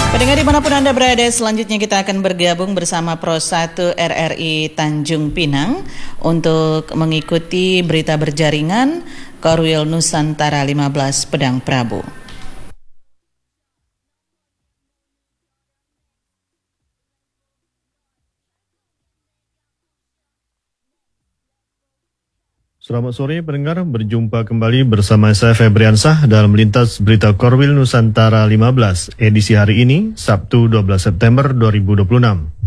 Pendengar dimanapun Anda berada, selanjutnya kita akan bergabung bersama Pro 1 RRI Tanjung Pinang untuk mengikuti berita berjaringan Korwil Nusantara 15 Pedang Prabu. Selamat sore pendengar, berjumpa kembali bersama saya Febriansah dalam Lintas Berita Korwil Nusantara 15 edisi hari ini, Sabtu 12 September 2026.